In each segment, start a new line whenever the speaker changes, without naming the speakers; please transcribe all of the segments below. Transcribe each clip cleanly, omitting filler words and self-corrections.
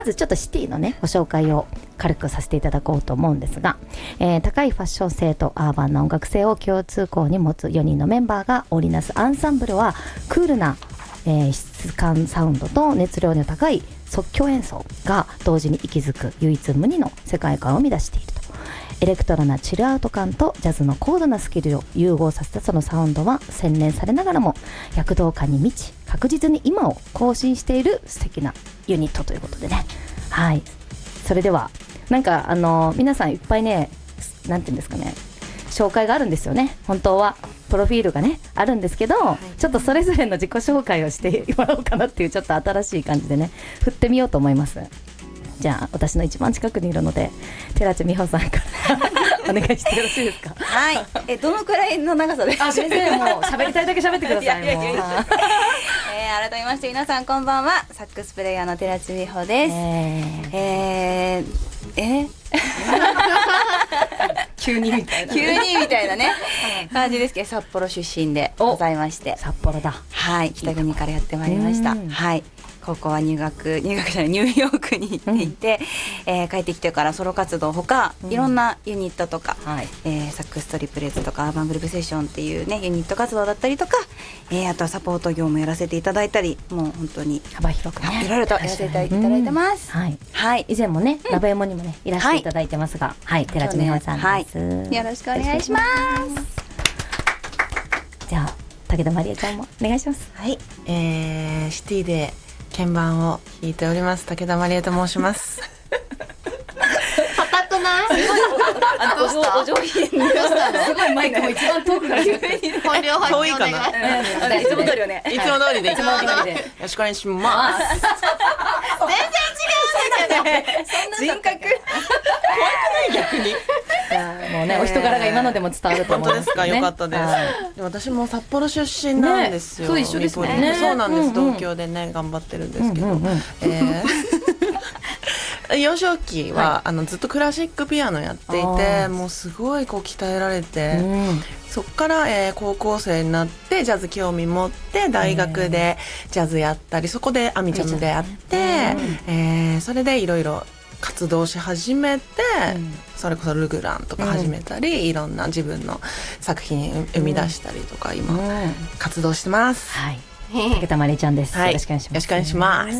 まずちょっとシティのねご紹介を軽くさせていただこうと思うんですが、高いファッション性とアーバンな音楽性を共通項に持つ4人のメンバーが織りなすアンサンブルはクールな、質感サウンドと熱量の高い即興演奏が同時に息づく唯一無二の世界観を生み出していると。エレクトロなチルアウト感とジャズの高度なスキルを融合させたそのサウンドは洗練されながらも躍動感に満ち確実に今を更新している素敵なユニットということでね。はい、それではなんか皆さんいっぱいね、なんていうんですかね、紹介があるんですよね。本当はプロフィールがねあるんですけど、ちょっとそれぞれの自己紹介をしてもらおうかなっていうちょっと新しい感じでね振ってみようと思います。じゃあ私の一番近くにいるので寺地美穂さんからお願いしてよろしいですか。
はい、どのくらいの長さで
先生もう喋りたいだけ喋ってください。もう
改めまして皆さんこんばんは、サックスプレイヤーの寺地美穂です。
急にみたい
なね感じですけど、札幌出身でございまして、
札幌だ。
はい、北国からやってまいりました。はい、高校はニューヨークに行っていて、帰ってきてからソロ活動ほか、いろんなユニットとか、サックストリプレッツとかアーバングルーブセッションっていうねユニット活動だったりとか、あとはサポート業もやらせていただいたり、もう本当に
幅広くね
いろいろとやらせていただいてます。
はい、以前もねラブエモにもねいらしていただいてますが、寺地美穂さんです。
よろしくお願いします。
じゃあ武田まりえちゃんもお願いします。
はい、シティで鍵盤を弾いております武田まりえと申します。
硬くない？お上品。す
ごいマイクも一番遠くから
本領発揮お願い。
遠いかな。
いつも通りよね。
いつも通りで。よろしくお願いします。
全然違うんだよね。人格。怖くない
逆に。
もうねお人柄が今のでも伝わると思います。
本当ですか、よかったです。私も札幌出身なんですよ。
そう一緒ですね。
そうなんです。東京でね頑張ってるんですけど。幼少期はずっとクラシックピアノやっていて、もうすごいこう鍛えられて、そこから、高校生になってジャズ興味持って大学でジャズやったり、そこでアミちゃんと出会って、それでいろいろ活動し始めて、それこそルグランとか始めたり、いろんな自分の作品生み出したりとか今活動してます。
はい、武田まりえちゃんです。よろしくお願いします。
よろしくお願いします。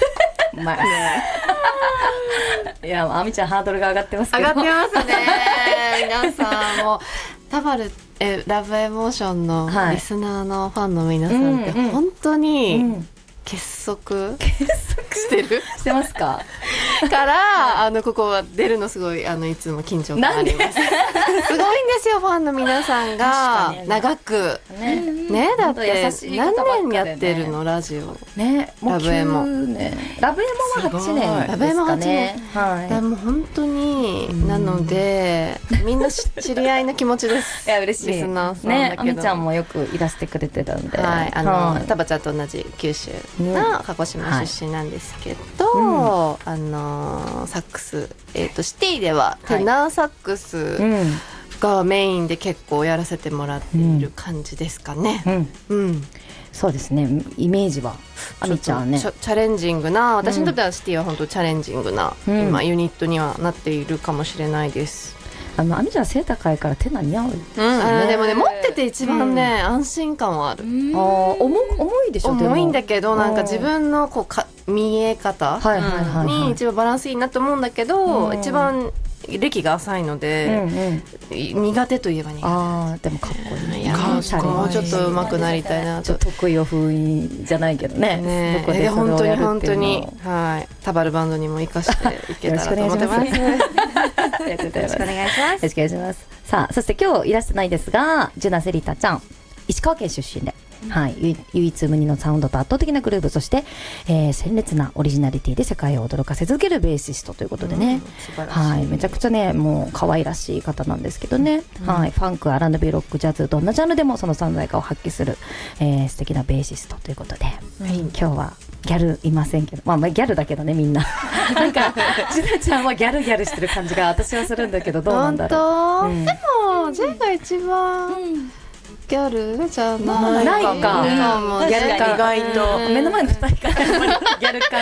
いや、あみちゃんハードルが上がってますけど。
上がってますね。皆さんもタバルラブエモーションのリスナーのファンの皆さんって本当に結束してる
してますか？
からここは出るのすごいいつも緊張感あります。すごいんですよ、ファンの皆さんが長くね、だって何年やってるのラジオ
ね、
ラブエモ
ラブエモは8年
ラブエモ8年、
はい、
もう本当になのでみんな知り合いの気持ちです。
いや嬉しい
リスナーさん
ね。
だけど
あみちゃんもよくいらしてくれてたんで、
タバちゃんと同じ九州の鹿児島出身なんですけど、サックス、シティではテナーサックスがメインで結構やらせてもらっている感じですかね。
そうですね、イメージはあみちゃんね、
チャレンジングな、私にとってはシティは本当チャレンジングな、今ユニットにはなっているかもしれないです。
あみちゃん背高いからテナー似合う、
でもね持ってて一番ね、安心感はある。
重いでしょ。
重いんだけど、なんか自分のこう見え方に一番バランスいいなと思うんだけど、一番歴が浅いので、苦手といえば苦手。
でもかっこいい。
もうちょっと上手くなりたいなと。
得意を封印じゃないけどね。
本当にタバルバンドにも生かしていけたらと思ってます。よろしくお願いします。
よろしくお願いします。さあ、そして今日いらしてないですが、ジュナセリタちゃん、石川県出身で、唯一無二のサウンドと圧倒的なグルーヴ、そして、鮮烈なオリジナリティで世界を驚かせ続けるベーシストということでね、めちゃくちゃねもう可愛らしい方なんですけどね、ファンク、R&B、ロック、ジャズ、どんなジャンルでもその存在感を発揮する、素敵なベーシストということで、今日はギャルいませんけど、ギャルだけどねみんななんかジュナちゃんはギャルしてる感じが私はするんだけど、どうなんだろう。
でもジェが一番ギャルじゃないか。
ギャルか、
意外と
目の前の2人からギャルか